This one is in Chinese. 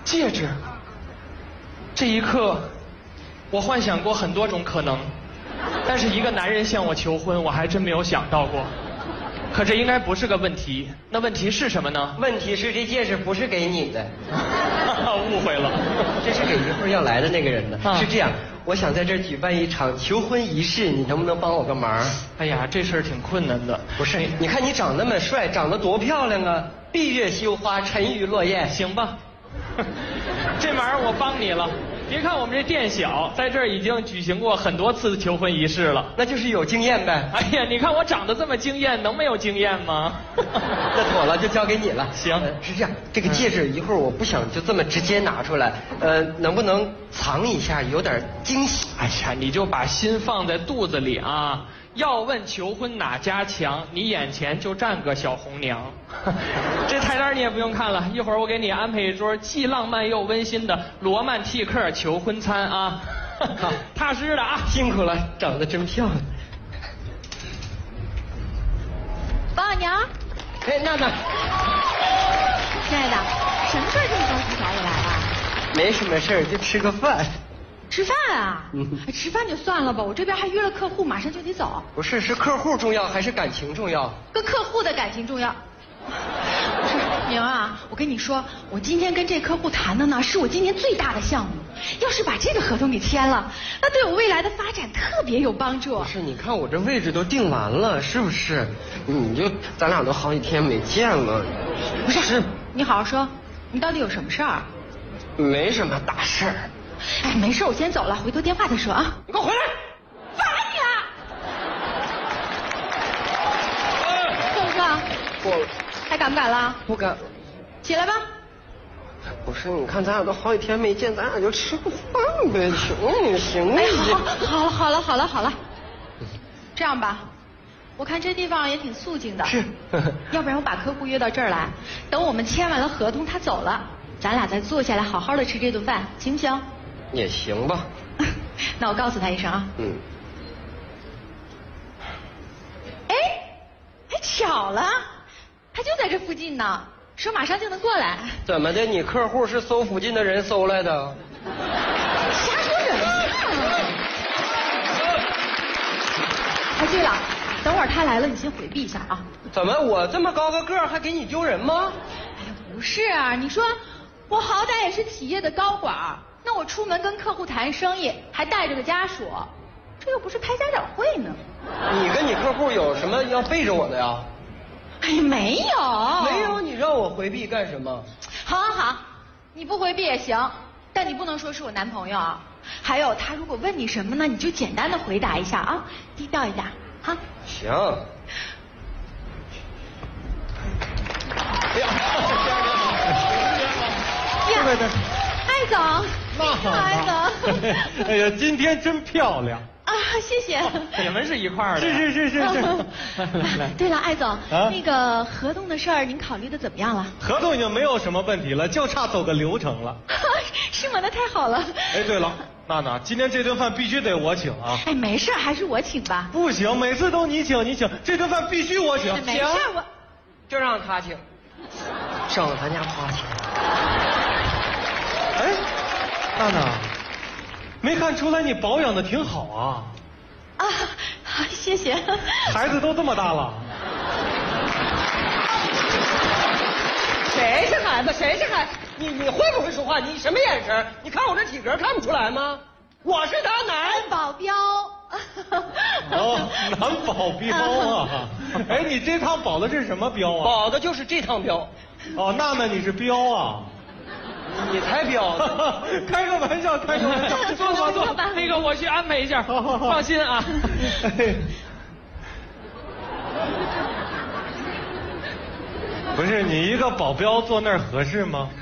戒指。这一刻，我幻想过很多种可能，但是一个男人向我求婚，我还真没有想到过。可这应该不是个问题，那问题是什么呢？ 问题是这戒指不是给你的， 误会了， 这是给一会儿要来的那个人的。是这样，我想在这儿举办一场求婚仪式，你能不能帮我个忙？ 哎呀，这事儿挺困难的。 不是，你看你长那么帅，长得多漂亮啊！闭月羞花，沉鱼落雁。 行吧，这忙我帮你了。别看我们这店小，在这儿已经举行过很多次求婚仪式了。 那就是有经验呗。 哎呀，你看我长得这么惊艳，能没有经验吗？ 那妥了，就交给你了。 行， 是这样，这个戒指一会儿我不想就这么直接拿出来，能不能藏一下，有点惊喜？ 哎呀，你就把心放在肚子里啊。要问求婚哪家强，你眼前就站个小红娘。这菜单你也不用看了，一会儿我给你安排一桌既浪漫又温馨的罗曼蒂克求婚餐啊。好，踏实的啊， 辛苦了，长得真漂亮。 王小娘， 哎，娜娜， 亲爱的，什么事儿这么着急找我来了？ 没什么事儿，就吃个饭。 吃饭啊？吃饭就算了吧，我这边还约了客户，马上就得走。 不是，是客户重要还是感情重要？ 跟客户的感情重要。不是明啊，我跟你说，我今天跟这客户谈的呢，是我今年最大的项目。要是把这个合同给签了，那对我未来的发展特别有帮助。 不是，你看我这位置都定完了，是不是？咱俩都好几天没见了。 不是，你好好说，你到底有什么事儿？ 没什么大事儿。 哎，没事，我先走了，回头电话再说啊。 你给我回来！ 罚你了！够不够？ 我还敢不敢了？ 不敢。 起来吧。 不是，你看咱俩都好几天没见，咱俩就吃个饭呗，行。 哎，好了，这样吧，我看这地方也挺肃静的， 是。 要不然我把客户约到这儿来，等我们签完了合同，他走了，咱俩再坐下来好好的吃这顿饭，行不行？ 也行吧。 那我告诉他一声啊。哎，巧了，他就在这附近呢，说马上就能过来。 怎么的？你客户是搜附近的人搜来的？ 瞎说人话。哎，对了，等会儿他来了，你先回避一下啊。 怎么我这么高个个还给你丢人吗？ 哎呀，不是啊，你说我好歹也是企业的高管，那我出门跟客户谈生意还带着个家属，这又不是开家长会呢。 你跟你客户有什么要背着我的呀？ 哎呀，没有。 没有，你让我回避干什么？ 好，你不回避也行，但你不能说是我男朋友啊。还有，他如果问你什么呢，你就简单的回答一下啊，低调一点，哈。 行。 哎呀， 呀，艾总， 那好， 艾总。 哎呀，今天真漂亮啊，谢谢。 你们是一块儿的？ 是。 对了，艾总，那个合同的事儿您考虑的怎么样了？ 合同已经没有什么问题了，就差走个流程了。 是吗？那太好了。 哎，对了，娜娜，今天这顿饭必须得我请啊！ 哎，没事，还是我请吧。 不行，每次都你请，这顿饭必须我请。 没事，我就让他请，省咱家花钱。 哎，娜娜，没看出来你保养的挺好啊。 啊，好，谢谢。 孩子都这么大了。 谁是孩子？谁是孩子？你会不会说话？你什么眼神？你看我这体格看不出来吗？我是他男保镖。 哦，男保镖啊！哎，你这趟保的是什么镖啊？ 保的就是这趟镖。 哦，娜娜你是镖啊？ 你才镖呢！ 开个玩笑，开个玩笑。 坐，那个我去安排一下，放心啊。 不是你一个保镖坐那儿合适吗？